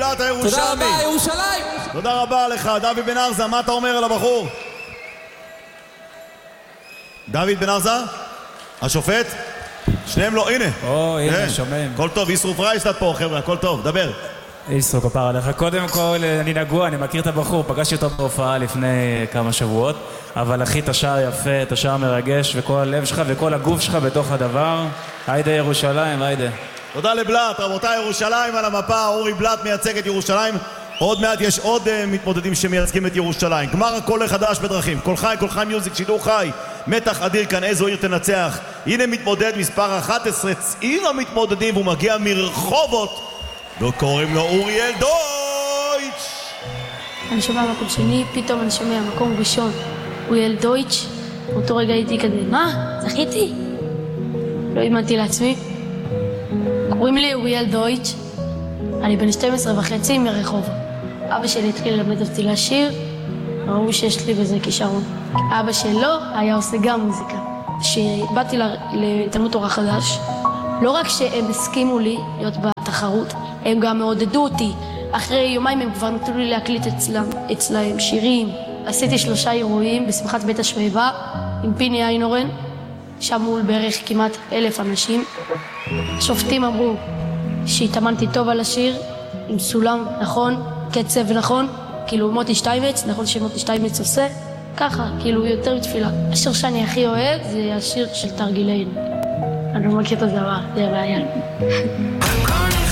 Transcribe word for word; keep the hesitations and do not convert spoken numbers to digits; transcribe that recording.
לבלט הירושלמי. תודה רבה, ירושלים. תודה רבה לך. דוד בן ארזה, מה אתה אומר על הבחור? דוד בן ארזה? השופט? שניהם לא, הנה. או, הנה, שומעים. הכל טוב, ישרו פרייסטאט פה, חבר'ה, הכל טוב, דבר. ישרו, כפר עליך. קודם כל, אני נגוע, אני מכיר את הבחור, פגשתי אותו בהופעה לפני כמה שבועות, אבל אחי, אתה שר יפה, אתה שר מרגש, וכל הלב שלך וכל הגוף שלך בתוך הדבר. היידה ירושלים, היידה. תודה לבלט, רבותיי, ירושלים על המפה, אורי בלט מייצג את ירושלים. עוד מעט יש עוד uh, מתמודדים שמייצגים את ירושלים. גמר הכל לחדש בדרכים, כל חי, כל חי מיוזיק, שידור חי, מתח אדיר כאן, איזו עיר תנצח. הנה מתמודד מספר אחת עשרה, צעיר המתמודדים, והוא מגיע מרחובות, וקוראים לו אוריאל דויטש. אני שומע מקום שני, פתאום אני שומע מקום ראשון, אוריאל דויטש. באותו רגע הייתי כזה, מה? זכיתי? לא האמנתי לעצמי. קוראים לי אוריאל דויטש, אני בן שתים עשרה וחצי מרחובות. אבא שלי התחיל ללמד אותי לשיר, ראו שיש לי בזה כישרון. אבא שלו היה עושה גם מוזיקה. כשבאתי לתלמוד תורה חדש, לא רק שהם הסכימו לי להיות בתחרות, הם גם מעודדו אותי. אחרי יומיים הם כבר נתנו לי להקליט אצלם, אצלהם שירים. עשיתי שלושה אירועים בשמחת בית השואבה עם פיני איינורן, שם מול בערך כמעט אלף אנשים. השופטים אמרו שהתאמנתי טוב על השיר, עם סולם נכון, קצב נכון, כאילו מוטי שטיימץ, נכון שמוטי שטיימץ עושה, ככה, כאילו יותר מתפילה. השיר שאני הכי אוהב זה השיר של תרגילינו. אני לא מכיר את הדבר, זה הבעיה.